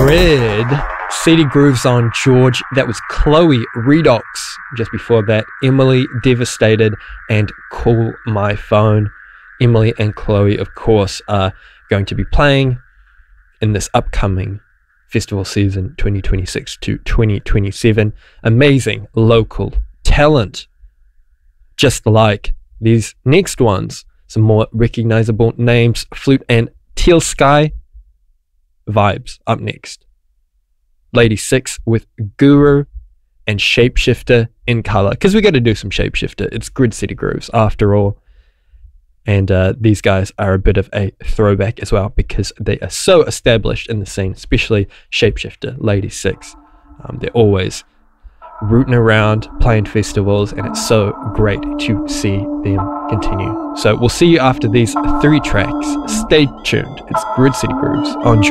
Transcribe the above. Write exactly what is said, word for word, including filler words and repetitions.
Grid City Grooves on George. That was Chloe Redox. Just before that, Emily Devastated and Call My Phone. Emily and Chloe, of course, are going to be playing in this upcoming festival season twenty twenty-six to twenty twenty-seven. Amazing local talent, just like these next ones. Some more recognizable names: Flute and Teal Sky. Vibes up next. Lady Six with Guru, and Shapeshifter in Color, because we got to do some Shapeshifter. It's Grid City Grooves after all. And uh, these guys are a bit of a throwback as well, because they are so established in the scene, especially Shapeshifter, Lady Six. Um, they're always rooting around, playing festivals, and it's so great to see them continue. So we'll see you after these three tracks. Stay tuned. It's Grid City Grooves on